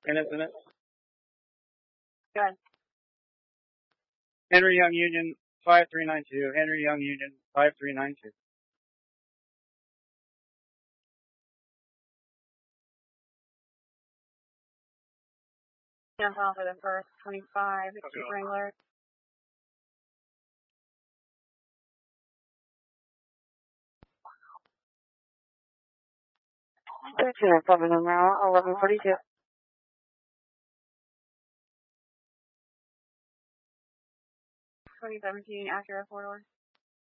Innocent. Good. Henry Young Union 5392. Henry Young Union 5392. Stand file for the first 25, Jeep Wrangler. Thirteen and 7 number 1142. Twenty 17 Acura 4-door.